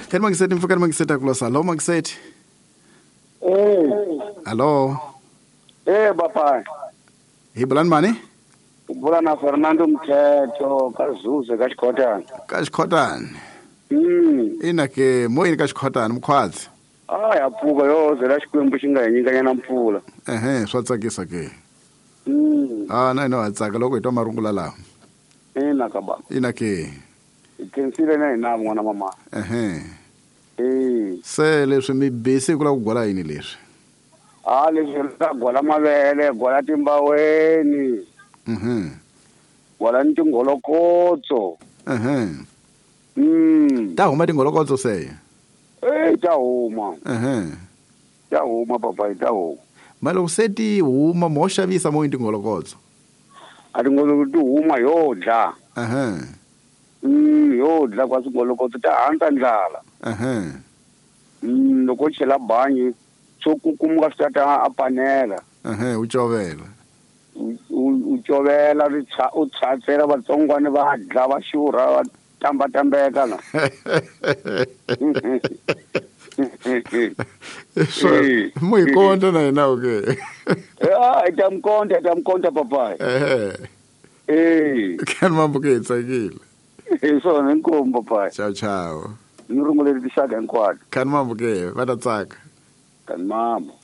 Kan mangisethi mfukani mangisethi akulosa. Hello mangisethi. Hello. Baba. Hibulani mani? Ubula na Fernando Mthetho kaZuze kaXikhotani. kaXikhotani. Ina ke moyini kaXikhotani mkhwazi. Yapfuka yoze la Xikwembu xi nga hi nyikanyana mpfula. Swa tsakisa ke. Na no tsaka loko hi twa marungula lawa. Ina ka baba. Ina ke. Ikensile na hina n'wana mama. Se leswi mi busy kula ku gola yini leswi? Leswi ta gola mavele, gola timbaweni. Gola ni tingolokotso. Ta huma tingolokotso se? Ta huma. Ta huma papa, ta huma. Malo seti huma mo xavisa mo tingolokotso. A tingolokotso ti huma yo dla. Yo dla kwa tingolokotso ta hanta ndlala. Loko chela banyi so kukumuka swi ta apanela. U covela. U covela u tshatsela vatsongwana va dla va xurha va tambatambeka na. Mo ikonta na hina ke. Itamkonta papa. Kan mambo ke tsakile. So nkombo papa. Ciao. Ni rungulele tixaka hinkwato. Kan mambo ke va ta tsaka. Kan mambo.